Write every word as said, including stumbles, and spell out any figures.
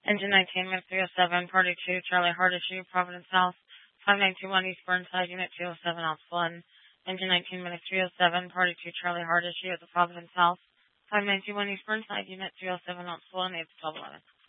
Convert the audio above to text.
Engine nineteen, minute three oh seven, party two, Charlie Hard Issue, Providence South, five nine two one East Burnside, unit two oh seven, ops one. Engine nineteen, minute three oh seven, party two, Charlie Hard Issue at the Providence South, five nine two one East Burnside, unit three oh seven, ops one, eight to twelve eleven.